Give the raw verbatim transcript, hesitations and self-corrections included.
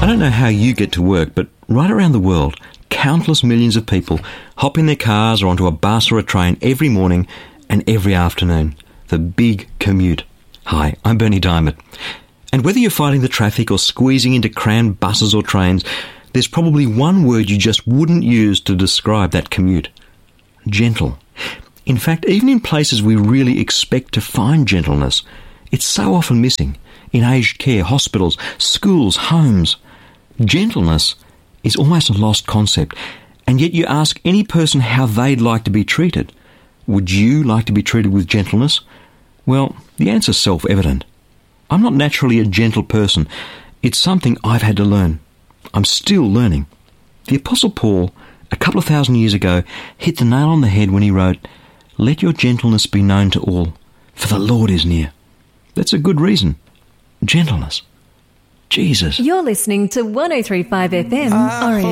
I don't know how you get to work, but right around the world, countless millions of people hop in their cars or onto a bus or a train every morning and every afternoon. The big commute. Hi, I'm Bernie Diamond. And whether you're fighting the traffic or squeezing into crammed buses or trains, there's probably one word you just wouldn't use to describe that commute. Gentle. In fact, even in places we really expect to find gentleness, it's so often missing. In aged care, hospitals, schools, homes. Gentleness is almost a lost concept, and yet you ask any person how they'd like to be treated. Would you like to be treated with gentleness? Well, the answer's self-evident. I'm not naturally a gentle person. It's something I've had to learn. I'm still learning. The Apostle Paul, a couple of thousand years ago, hit the nail on the head when he wrote, "Let your gentleness be known to all, for the Lord is near." That's a good reason. Gentleness. Jesus. You're listening to one oh three point five F M, Orange.